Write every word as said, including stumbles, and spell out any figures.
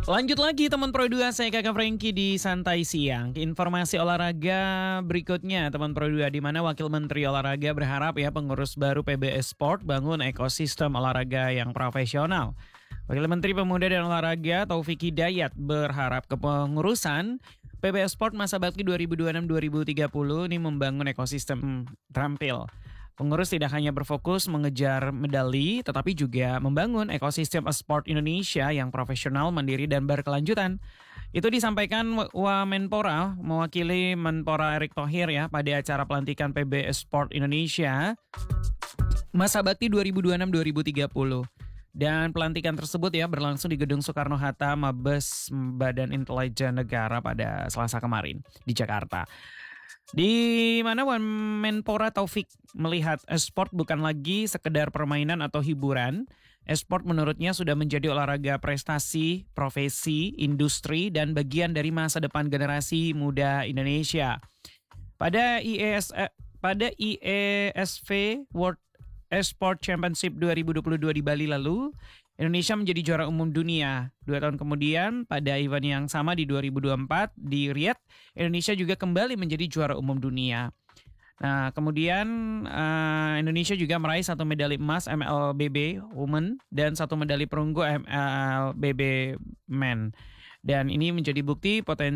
Lanjut lagi teman Pro dua, saya Kakak Frankie di Santai Siang. Informasi olahraga berikutnya teman Pro dua, di mana Wakil Menteri Olahraga berharap ya pengurus baru P B S Sport bangun ekosistem olahraga yang profesional. Wakil Menteri Pemuda dan Olahraga Taufik Hidayat berharap kepengurusan P B S Sport masa bakti dua ribu dua puluh enam sampai dua ribu tiga puluh ini membangun ekosistem terampil. Pengurus tidak hanya berfokus mengejar medali, tetapi juga membangun ekosistem e-sport Indonesia yang profesional, mandiri, dan berkelanjutan. Itu disampaikan Wamenpora, mewakili Menpora Erick Thohir ya, pada acara pelantikan P B S Sport Indonesia masa bakti dua ribu dua puluh enam sampai dua ribu tiga puluh. Dan pelantikan tersebut ya berlangsung di Gedung Soekarno-Hatta, Mabes Badan Intelijen Negara pada Selasa kemarin di Jakarta. Di mana Wamenpora Taufik melihat e-sport bukan lagi sekedar permainan atau hiburan. E-sport menurutnya sudah menjadi olahraga prestasi, profesi, industri, dan bagian dari masa depan generasi muda Indonesia. Pada I E S pada I E S V World E-Sport Championship dua ribu dua puluh dua di Bali lalu, Indonesia menjadi juara umum dunia. Dua tahun kemudian, pada event yang sama di dua ribu dua puluh empat di Riyadh, Indonesia juga kembali menjadi juara umum dunia. Nah, kemudian uh, Indonesia juga meraih satu medali emas M L B B Women dan satu medali perunggu M L B B Men. Dan ini menjadi bukti potensi